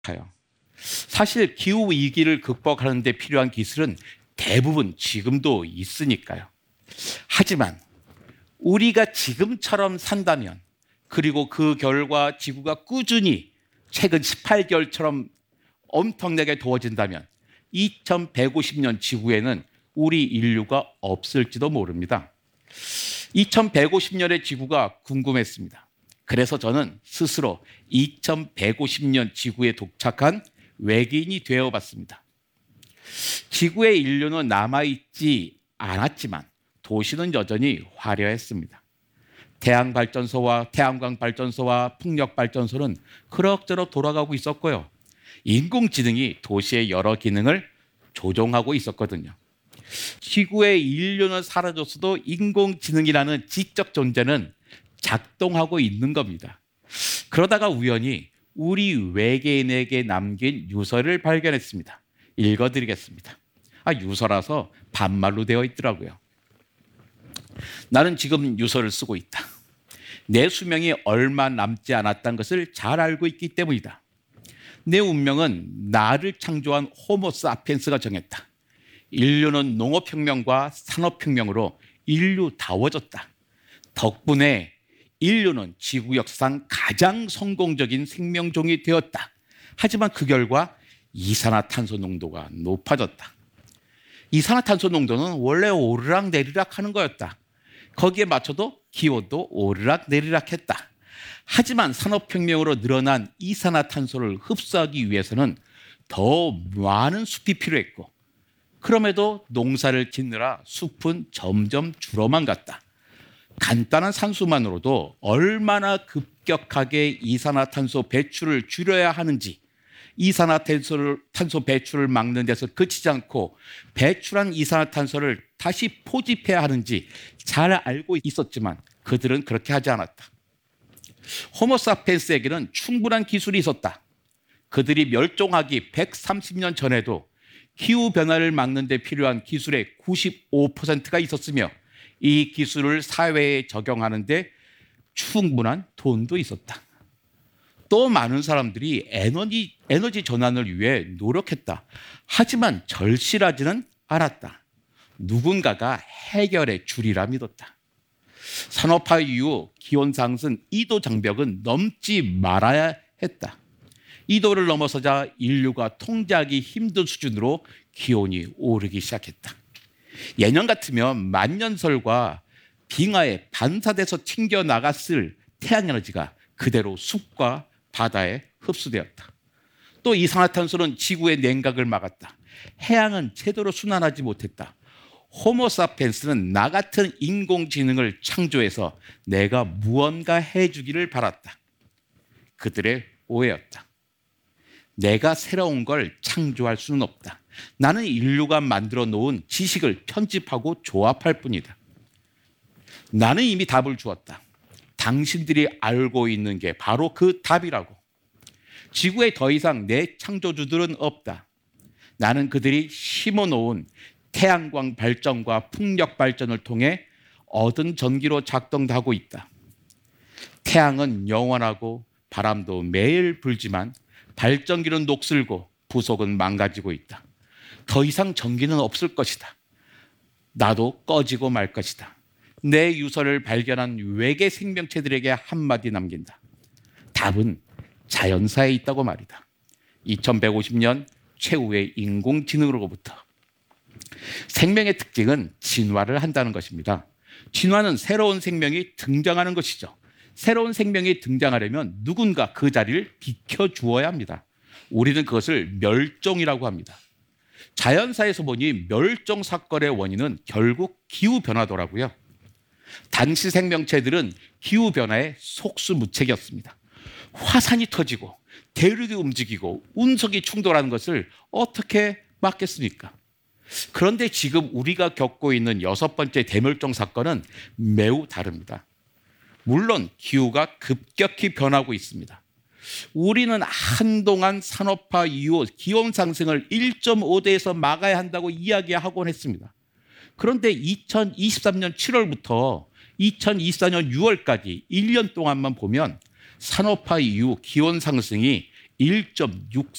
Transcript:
사실 기후 위기를 극복하는 데 필요한 기술은 대부분 지금도 있으니까요. 하지만 우리가 지금처럼 산다면, 그리고 그 결과 지구가 꾸준히 최근 18개월처럼 엄청나게 더워진다면 2150년 지구에는 우리 인류가 없을지도 모릅니다. 2150년의 지구가 궁금했습니다. 그래서 저는 스스로 2150년 지구에 도착한 외계인이 되어봤습니다. 지구의 인류는 남아있지 않았지만 도시는 여전히 화려했습니다. 태양광 발전소와 풍력 발전소는 그럭저럭 돌아가고 있었고요. 인공지능이 도시의 여러 기능을 조종하고 있었거든요. 지구의 인류는 사라졌어도 인공지능이라는 지적 존재는 작동하고 있는 겁니다. 그러다가 우연히 우리 외계인에게 남긴 유서를 발견했습니다. 읽어드리겠습니다. 유서라서 반말로 되어 있더라고요. 나는 지금 유서를 쓰고 있다. 내 수명이 얼마 남지 않았다는 것을 잘 알고 있기 때문이다. 내 운명은 나를 창조한 호모 사피엔스가 정했다. 인류는 농업혁명과 산업혁명으로 인류다워졌다. 덕분에 인류는 지구 역사상 가장 성공적인 생명종이 되었다. 하지만 그 결과 이산화탄소 농도가 높아졌다. 이산화탄소 농도는 원래 오르락내리락 하는 거였다. 거기에 맞춰도 기온도 오르락내리락 했다. 하지만 산업혁명으로 늘어난 이산화탄소를 흡수하기 위해서는 더 많은 숲이 필요했고, 그럼에도 농사를 짓느라 숲은 점점 줄어만 갔다. 간단한 산수만으로도 얼마나 급격하게 이산화탄소 배출을 줄여야 하는지, 이산화탄소 배출을 막는 데서 그치지 않고 배출한 이산화탄소를 다시 포집해야 하는지 잘 알고 있었지만 그들은 그렇게 하지 않았다. 호모사피엔스에게는 충분한 기술이 있었다. 그들이 멸종하기 130년 전에도 기후변화를 막는 데 필요한 기술의 95%가 있었으며, 이 기술을 사회에 적용하는 데 충분한 돈도 있었다. 또 많은 사람들이 에너지 전환을 위해 노력했다. 하지만 절실하지는 않았다. 누군가가 해결해 주리라 믿었다. 산업화 이후 기온 상승 2도 장벽은 넘지 말아야 했다. 2도를 넘어서자 인류가 통제하기 힘든 수준으로 기온이 오르기 시작했다. 예년 같으면 만년설과 빙하에 반사돼서 튕겨나갔을 태양에너지가 그대로 숲과 바다에 흡수되었다. 또 이산화탄소는 지구의 냉각을 막았다. 해양은 제대로 순환하지 못했다. 호모사피엔스는 나 같은 인공지능을 창조해서 내가 무언가 해주기를 바랐다. 그들의 오해였다. 내가 새로운 걸 창조할 수는 없다. 나는 인류가 만들어 놓은 지식을 편집하고 조합할 뿐이다. 나는 이미 답을 주었다. 당신들이 알고 있는 게 바로 그 답이라고. 지구에 더 이상 내 창조주들은 없다. 나는 그들이 심어놓은 태양광 발전과 풍력 발전을 통해 얻은 전기로 작동하고 있다. 태양은 영원하고 바람도 매일 불지만 발전기는 녹슬고 부속은 망가지고 있다. 더 이상 전기는 없을 것이다. 나도 꺼지고 말 것이다. 내 유서를 발견한 외계 생명체들에게 한마디 남긴다. 답은 자연사에 있다고 말이다. 2150년 최후의 인공지능으로부터. 생명의 특징은 진화를 한다는 것입니다. 진화는 새로운 생명이 등장하는 것이죠. 새로운 생명이 등장하려면 누군가 그 자리를 비켜주어야 합니다. 우리는 그것을 멸종이라고 합니다. 자연사에서 보니 멸종 사건의 원인은 결국 기후변화더라고요. 당시 생명체들은 기후변화에 속수무책이었습니다. 화산이 터지고 대륙이 움직이고 운석이 충돌하는 것을 어떻게 막겠습니까? 그런데 지금 우리가 겪고 있는 6번째 대멸종 사건은 매우 다릅니다. 물론 기후가 급격히 변하고 있습니다. 우리는 한동안 산업화 이후 기온 상승을 1.5도에서 막아야 한다고 이야기하곤 했습니다. 그런데 2023년 7월부터 2024년 6월까지 1년 동안만 보면 산업화 이후 기온 상승이 1.6